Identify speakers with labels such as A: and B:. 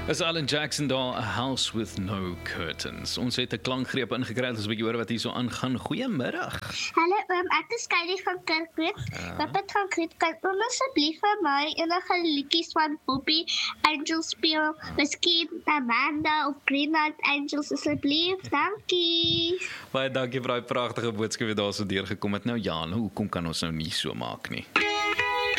A: Is Alan Jackson daar, A House with No Curtains. Ons het 'n klankgreep ingekry, ons 'n bietjie hoor wat hier so aangaan. Goeiemiddag.
B: Hallo ek is Kylie van Kirkwood. Wat van Kirkwood, kan oom asseblief vir my enige liedjies van Bobby Angel speel? Miskien Amanda of Green Night Angels asseblief. Dankie.
A: Baie dankie vir daai pragtige boodskap wat daar so deurgekom het. Nou ja, hoekom kan ons nou nie so maak nie?